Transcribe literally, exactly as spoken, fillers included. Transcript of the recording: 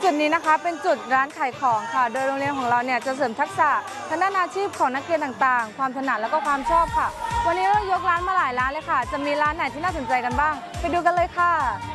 จุดนี้นะคะเป็นจุดร้านขายของค่ะโดยโรงเรียนของเราเนี่ยจะเสริมทักษะทางด้านอาชีพของนักเรียนต่างๆความถนัดแล้วก็ความชอบค่ะวันนี้เรายกร้านมาหลายร้านเลยค่ะจะมีร้านไหนที่น่าสนใจกันบ้างไปดูกันเลยค่ะ